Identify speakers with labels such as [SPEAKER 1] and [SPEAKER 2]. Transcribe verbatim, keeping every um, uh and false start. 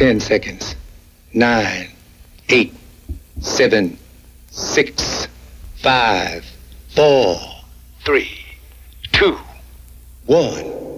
[SPEAKER 1] Ten seconds. Nine, eight, seven, six, five, four, three, two, one.